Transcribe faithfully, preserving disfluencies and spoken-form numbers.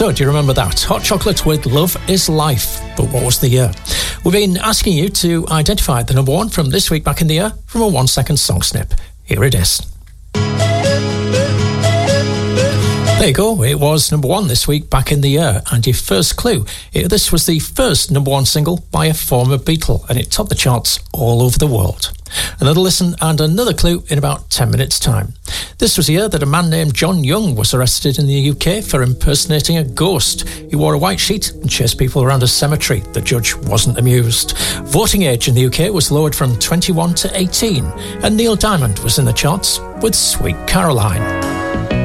So, do you remember that? Hot Chocolate with Love is Life. But what was the year? We've been asking you to identify the number one from this week back in the year from a one-second song snip. Here it is. There you go, it was number one this week back in the year, and your first clue, it, this was the first number one single by a former Beatle, and it topped the charts all over the world. Another listen and another clue in about ten minutes' time. This was the year that a man named John Young was arrested in the U K for impersonating a ghost. He wore a white sheet and chased people around a cemetery. The judge wasn't amused. Voting age in the U K was lowered from twenty-one to eighteen, and Neil Diamond was in the charts with Sweet Caroline.